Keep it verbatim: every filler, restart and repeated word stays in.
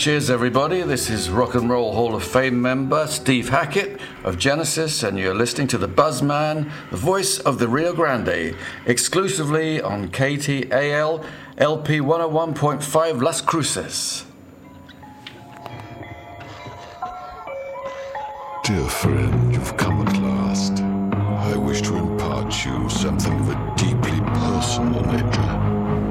Cheers, everybody. This is Rock and Roll Hall of Fame member Steve Hackett of Genesis, and you're listening to the Buzzman, the voice of the Rio Grande, exclusively on K T A L L P one oh one point five Las Cruces. Dear friend, you've come at last. I wish to impart you something of a deeply personal nature.